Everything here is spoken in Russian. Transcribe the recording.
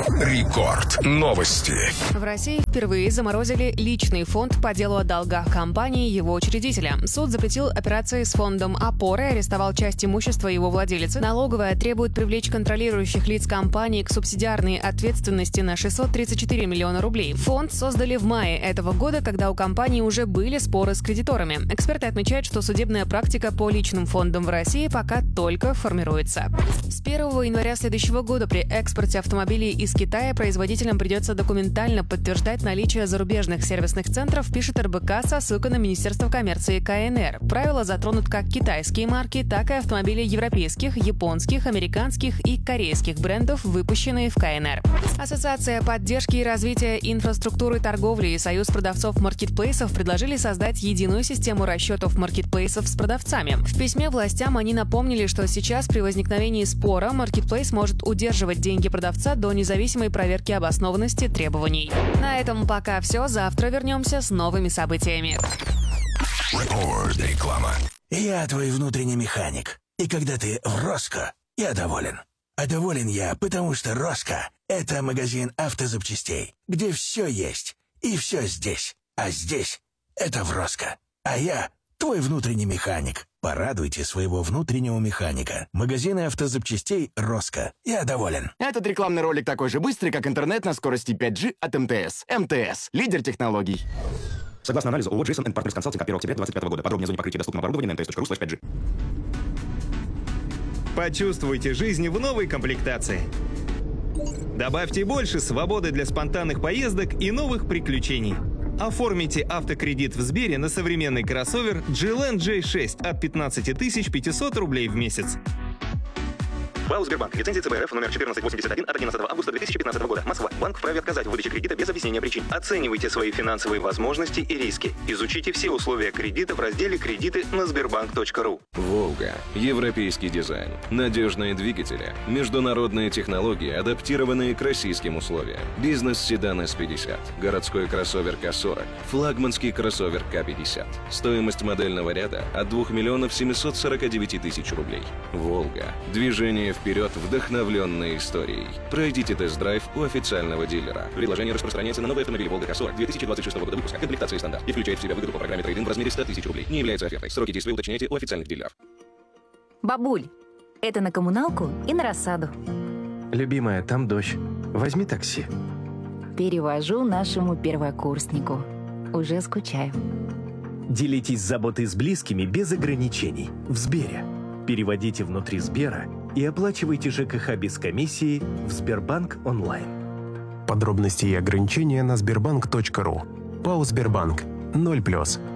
Рекорд. Новости. В России впервые заморозили личный фонд по делу о долгах компании и его учредителя. Суд запретил операции с фондом «Опоры», арестовал часть имущества его владелицы. Налоговая требует привлечь контролирующих лиц компании к субсидиарной ответственности на 634 миллиона рублей. Фонд создали в мае этого года, когда у компании уже были споры с кредиторами. Эксперты отмечают, что судебная практика по личным фондам в России пока только формируется. С 1 января следующего года при экспорте автомобилей из Китая производителям придется документально подтверждать наличие зарубежных сервисных центров, пишет РБК со ссылкой на Министерство коммерции КНР. Правила затронут как китайские марки, так и автомобили европейских, японских, американских и корейских брендов, выпущенные в КНР. Ассоциация поддержки и развития инфраструктуры торговли и Союз продавцов маркетплейсов предложили создать единую систему расчетов маркетплейсов с продавцами. В письме властям они напомнили, что сейчас при возникновении спора маркетплейс может удерживать деньги продавца до независимой проверки обоснованности требований. На этом пока все. Завтра вернемся с новыми событиями. Реклама. Я твой внутренний механик. И когда ты в Роско, я доволен. А доволен я, потому что Роско — это магазин автозапчастей, где все есть и все здесь. А здесь — это в Роско. А я твой внутренний механик. Порадуйте своего внутреннего механика. Магазины автозапчастей «Роско». Я доволен. Этот рекламный ролик такой же быстрый, как интернет на скорости 5G от МТС. МТС – лидер технологий. Согласно анализу ООО Джейсон & Partners Consulting от 1 октября 2025 года. Подробнее о зоне покрытия доступного оборудования на mts.ru/5G. Почувствуйте жизнь в новой комплектации. Добавьте больше свободы для спонтанных поездок и новых приключений. Оформите автокредит в Сбере на современный кроссовер GLN J6 от 15 500 рублей в месяц. ПАО «Сбербанк». Лицензия ЦБРФ номер 1481 от 11 августа 2015 года. Москва. Банк вправе отказать в выдаче кредита без объяснения причин. Оценивайте свои финансовые возможности и риски. Изучите все условия кредита в разделе «Кредиты» на sberbank.ru. «Волга». Европейский дизайн. Надежные двигатели. Международные технологии, адаптированные к российским условиям. Бизнес-седан S50. Городской кроссовер К40. Флагманский кроссовер К50. Стоимость модельного ряда от 2 749 000 рублей. «Волга». Движение вперед, вдохновленной историей. Пройдите тест-драйв у официального дилера. Предложение распространяется на новые автомобили «Волга К40» 2026 года выпуска. Комплектация стандарт. И включает в себя выгоду по программе трейд-ин в размере 100 000 рублей. Не является офертой. Сроки действия уточняйте у официальных дилеров. Бабуль, это на коммуналку и на рассаду. Любимая, там дождь. Возьми такси. Перевожу нашему первокурснику. Уже скучаю. Делитесь заботой с близкими без ограничений. В Сбере. Переводите внутри Сбера и оплачивайте ЖКХ без комиссии в Сбербанк онлайн. Подробности и ограничения на sberbank.ru. ПАО «Сбербанк». 0+.